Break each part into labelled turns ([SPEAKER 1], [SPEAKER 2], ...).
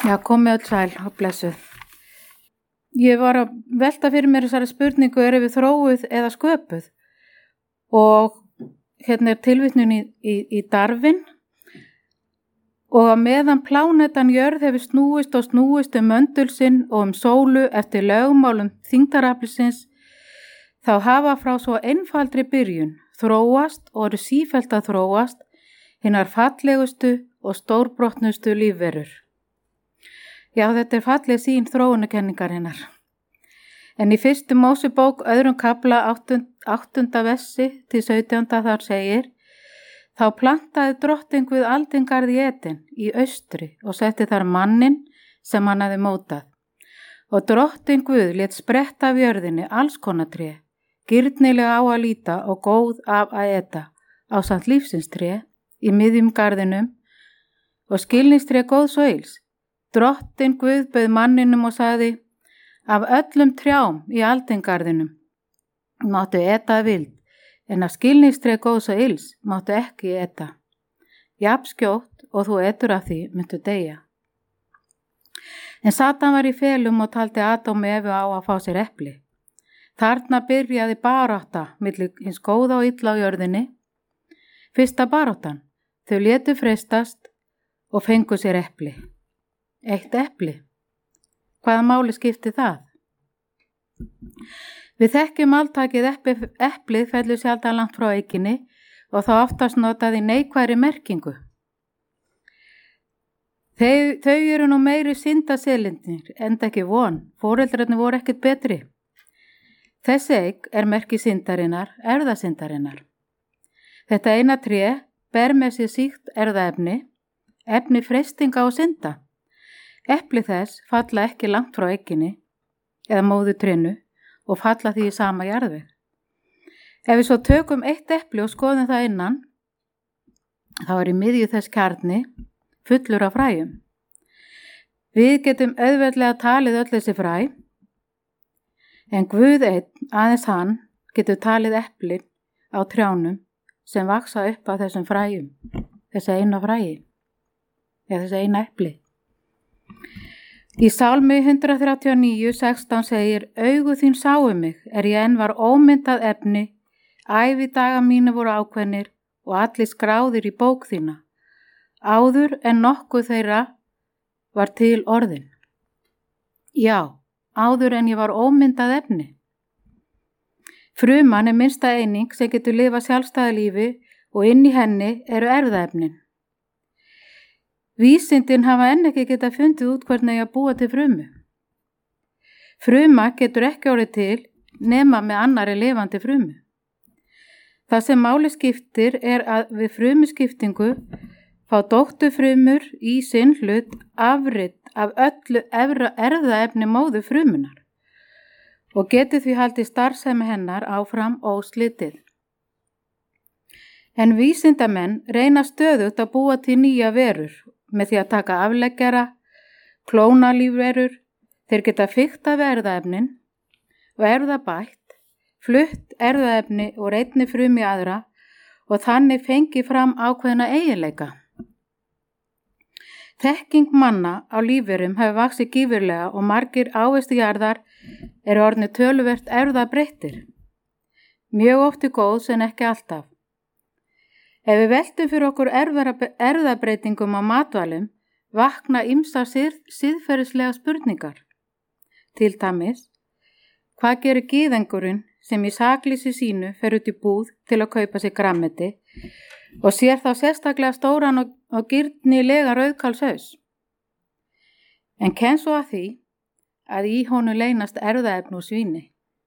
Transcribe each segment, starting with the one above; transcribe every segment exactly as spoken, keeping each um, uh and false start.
[SPEAKER 1] Já, komið öll sæl og blessuð. Ég var að velta fyrir mér þessari spurningu, erum við þróuð eða sköpuð? Og hérna er tilvitnun í, í, í Darwin. Og að meðan plánetan jörð hefur snúist og snúist um möndul sinn og um sólu eftir lögmálum þyngdaraflsins, þá hafa frá svo einfaldri byrjun þróast og eru sífellt að þróast hinar fallegustu og stórbrotnustu lífverur. Já, þetta er falleg sýn þróunakenningarinnar. En í fyrstu Mósebók öðrum kafla áttund, áttunda vessi til sautjánda þar segir: Þá plantaði drottinn Guð aldingarð í Eden í austri og setti þar manninn sem hann hafði mótað. Og drottinn Guð lét spretta af jörðinni alls konar tré, gyrnilega á að líta og góð af að eta, ásamt lífsins tré í miðjum garðinum og skilningstré góðs og ills. Drottinn Guð bauð manninum og sagði: Af öllum trjám í aldingarðinum máttu eta vild, en af skilningstré góðs og ills máttu ekki eta. Jafn skjótt og þú etur af því myndu deyja. En Satan var í felum og taldi Adam og Evu á að fá sér epli. Þarna byrjaði barátta milli hins góða og illa á jörðinni. Fyrsta baráttan, þau létu freistast og fengu sér epli. Eitt epli. Hvaða máli skipti það? Við þekkjum alltakið eplið fellur sjaldan langt frá eikinni og þá oftast notað í neikvæðri merkingu. Þau, þau eru nú meiri syndaselindir, enda ekki von, foreldrarnir voru ekkert betri. Þessi eik er merki syndarinnar, erðasyndarinnar. Þetta eina tré ber með sér sýkt erðaefni, efni freistinga og synda. Epli þess falla ekki langt frá eikinni eða móðu trénu og falla því í sama jarðveg. Ef við svo tökum eitt epli og skoðum það innan, þá er í miðju þess kjarni fullur af fræjum. Við getum auðveldlega talið öll þessi fræ, en Guð einn, aðeins hann, getur talið eplin á trjánum sem vaksa upp af þessum fræjum, þessi eina fræji, eða þessi eina epli. Í Sálmi hundrað þrjátíu og níu sextán segir: Augu þín sáu mig, er ég enn var ómyndað efni, ævi daga mínu voru ákveðnir og allir skráðir í bók þína. Áður en nokkuð þeirra var til orðin. Já, áður en ég var ómyndað efni. Fruman er minnsta eining sem getur lifað sjálfstæðu lífi og inn í henni eru erfðaefnin. Vísindin hafa enn ekki getað fundið út hvernig ég að búa til frumu. Fruma getur ekki orðið til nema með annari lifandi frumu. Það sem máli skiptir er að við frumuskiptingu fá dótturfrumur í sinn hlut afrit af öllu erfðaefni móður frumunar og getur því haldið starfsemi hennar áfram óslitið. En vísindamenn reyna stöðugt að búa til nýja verur með því að taka afleggjara, klóna lífverur, þeir geta fykkt af erfðaefnin og erfðabætt, flutt erfðaefni og einni frum í aðra og þannig fengi fram ákveðna eiginleika. Þekking manna á lífverum hefur vaxið gífurlega og margir ávestujarðar eru orðnir töluvert erfðabreyttir. Mjög oft góðs en ekki alltaf. Ef við veltum fyrir okkur erfðabreytingum á matvælum, vakna ýmsar sið, siðferðislega spurningar. Til dæmis, hvað gerir gyðingurinn sem í sakleysi sínu fer út í búð til að kaupa sér grammeti og sér þá sérstaklega stóran og, og gyrnilega rauðkálshaus? En kemst svo að því að í honum leynast erfðaefni úr svíni.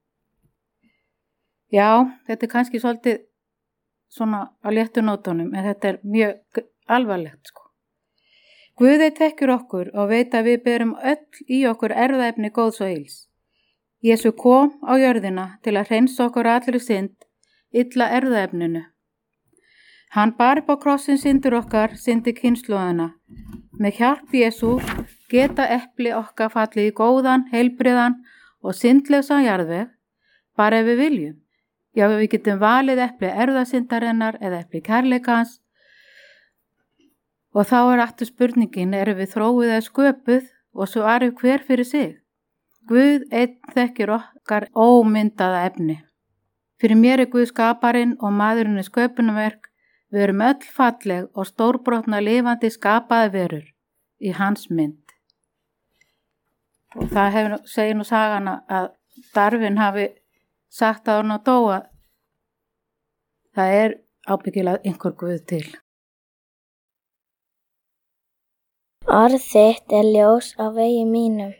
[SPEAKER 1] Já, þetta er kannski svolítið svona á léttu nótunum, en þetta er mjög alvarlegt, sko. Guð þekkir okkur og veit að við berum öll í okkur erfðaefni góðs og ills. Jesú kom á jörðina til að hreinsa okkur allri synd, illa erfðaefninu. Hann bar upp á krossin syndir okkar, syndi kynslóðina. Með hjálp Jesú geta epli okkar fallið í góðan, heilbriðan og syndlausan jarðveg, bara ef við viljum. Já, við getum valið epli erfðasyndarinnar eða epli kærleikans Og þá er aftur spurningin, erum við þróið eða sköpuð og svo aðrið hver fyrir sig? Guð einn þekkir okkar ómyndaða efni. Fyrir mér er Guð skaparinn og maðurinn er sköpunarverk. Við erum öll falleg og stórbrotna lifandi skapaði verur í hans mynd. Og það hefur, segir nú sagana að Darwin hafi sagt að hann á dóa, það er ábyggilega einhver Guð til.
[SPEAKER 2] Orð þitt er ljós á vegi mínum.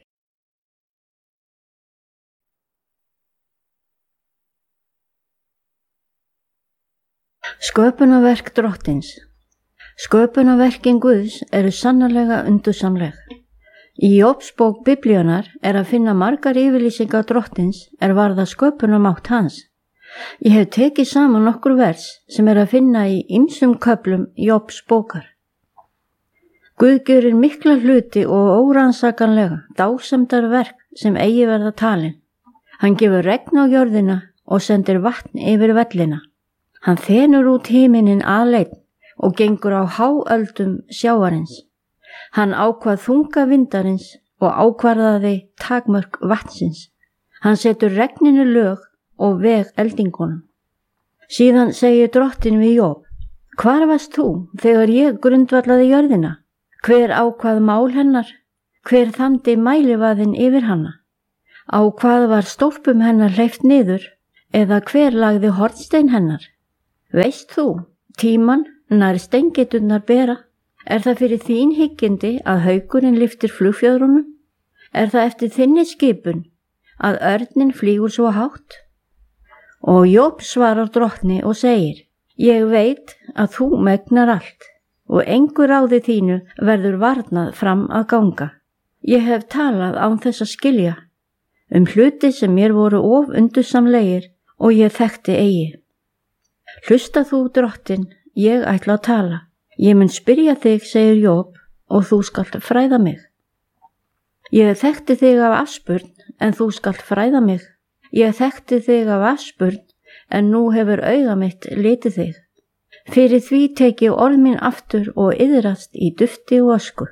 [SPEAKER 3] Sköpunarverk Drottins. Sköpunarverkin Guðs eru sannarlega undursamleg. Í Jóbsbók Biblíunnar er að finna margar yfirlýsingar Drottins er varða sköpunarmátt hans. Ég hef tekið saman nokkur vers sem er að finna í ýmsum köflum Jóbsbókar. Guð gerir mikla hluti og órannsakanlega dásemdar verk sem eigi verða talin. Hann gefur regn á jörðina og sendir vatn yfir vellina. Hann þenur út himinin aleinn og gengur á háöldum sjávarins. Hann ákvað þunga vindarins og ákvarðaði takmörk vatnsins. Hann setur regninu lög og veg eldingunum. Síðan segir Drottinn við Jób: Hvar varst þú þegar ég grundvallaði jörðina? Hver ákvað mál hennar? Hver þamdi mælivaðinn yfir hana? Á hvað var stólpum hennar hleypt niður? Eða hver lagði hornstein hennar? Veist þú, tíman nær steingeturnar bera? Er það fyrir þín hyggindi að haukurinn lyftir flugfjöðrunum? Er það eftir þinni skipun að örnin flýgur svo hátt? Og Jób svarar Drottni og segir: Ég veit að þú megnar allt og engu ráði þínu verður varnað fram að ganga. Ég hef talað án þess að skilja um hluti sem mér voru of undursamlegir og ég þekkti eigi. Hlusta þú, Drottinn, ég ætla að tala. Ég mun spyrja þig, segir Jób, og þú skalt fræða mig. Ég þekkti þig af afspurn, en þú skalt fræða mig. Ég þekkti þig af afspurn, en nú hefur auga mitt litið þig. Fyrir því tek ég orð mín aftur og iðrast í dufti og ösku.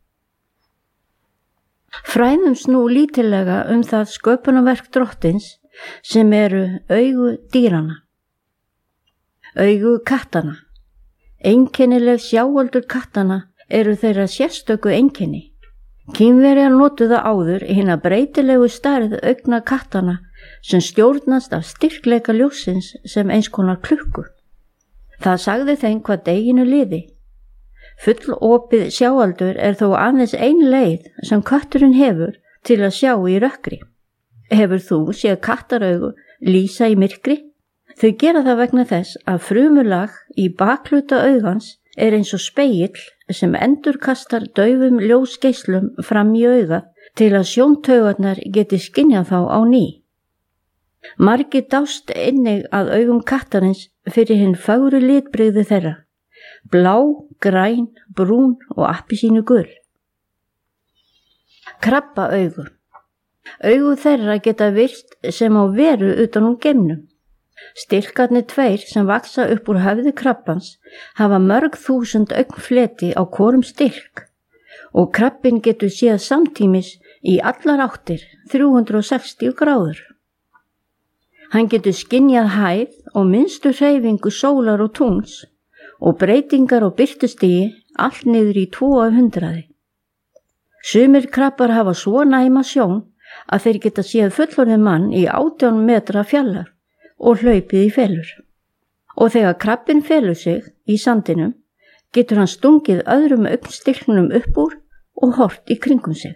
[SPEAKER 3] Fræðumst nú lítillega um það sköpunarverk Drottins sem eru augu dýranna. Augu kattana. Einkennileg sjáaldur kattana eru þeirra sérstöku einkenni. Kínverjar notuðu áður hina breytilegu stærð augna kattana sem stjórnast af styrkleika ljóssins sem eins konar klukku. Það sagði þeim hvað deginu liði. Full opið sjáaldur er þó aðeins ein leið sem kötturinn hefur til að sjá í rökkri. Hefur þú séð kattaraugu lýsa í myrkri? Þau gera það vegna þess að frumulag í bakhluta augans er eins og spegill sem endurkastar daufum ljósgeislum fram í auga til að sjóntaugarnar geti skynjað þá á ný. Margir dást einnig að augum kattarins fyrir hinn fögru litbrigði þeirra, blá, græn, brún og appelsínu gul. Krabbaaugu. Augu þeirra geta virst sem á veru utan úr geimnum. Stilkarnir tveir sem vaksa upp úr höfði krabbans hafa mörg þúsund augnfleti á hvorum stilk og krabbinn getur séð samtímis í allar áttir þrjú hundruð sextíu gráður. Hann getur skynjað hæð og minnstu hreyfingu sólar og tungls og breytingar og birtustigi allt niður í tvo af hundraði. Sumir krabbar hafa svo næma sjón að þeir geta séð fullorðinn mann í átján metra fjallar og hlaupið í felur. Og þegar krabbinn felur sig í sandinum, getur hann stungið öðrum augnstilknum upp úr og hort í kringum sig.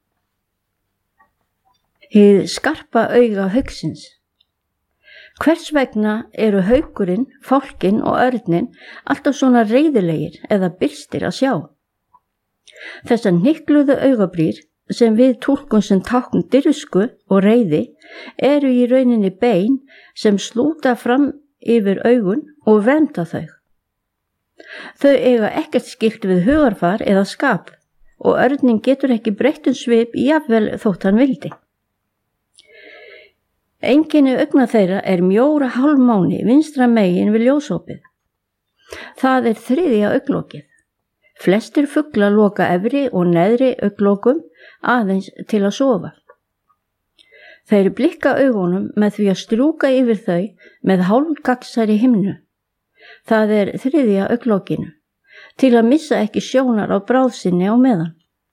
[SPEAKER 3] Hið skarpa auga hauksins. Hvers vegna eru haukurinn, fálkinn og örninn alltaf svona reiðilegir eða byrstir að sjá? Þessar hnykluðu augabrýr sem við túlkum sem tákn dirfsku og reiði eru í rauninni bein sem slúta fram yfir augun og vernda þau. Þau eiga ekkert skylt við hugarfar eða skap og örninn getur ekki breytt um svip jafnvel þótt hann vildi. Einkenni augna þeirra er mjóra hálfmáni vinstra megin við ljósopið. Það er þriðja augnlokið. Flestir fuglar loka efri og neðri augnlokum aðeins til að sofa. Þeir blikka augunum með því að strjúka yfir þau með hálfgagnsærri himnu. Það er þriðja augnlokinu, til að missa ekki sjónar á bráðsinni á meðan.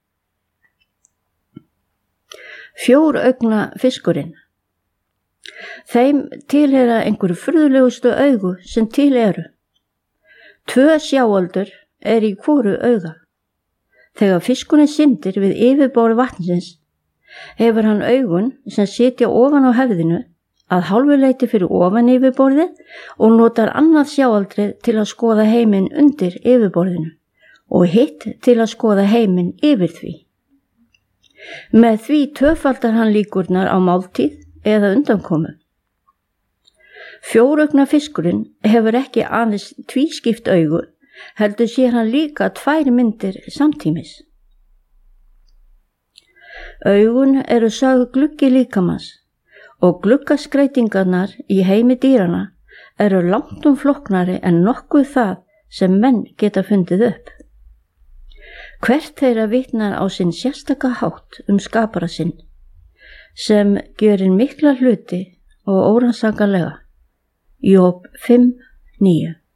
[SPEAKER 3] Fjóraugna fiskurinn. Þeim tilheyra einhverju furðulegustu augu sem til eru. Tvö sjáaldur er í hvoru auga. Þegar fiskurinn syndir við yfirborð vatnsins, hefur hann augun sem sitja ofan á höfðinu að hálfu leyti fyrir ofan yfirborðið og notar annað sjáaldrið til að skoða heiminn undir yfirborðinu og hitt til að skoða heiminn yfir því. Með því tvöfaldar hann líkurnar á máltíð eða undankomu. Fjóraugna fiskurinn hefur ekki aðeins tvískipt augu, heldur sér hann líka tvær myndir samtímis. Augun eru sögð gluggi líkamans og gluggaskreitingarnar í heimi dýrana eru langtum flóknari en nokkuð það sem menn geta fundið upp. Hvert þeirra vitnar á sinn sérstaka hátt um skapara sinn, sem gjörir mikla hluti og órannsakanlega. Job fimm níu.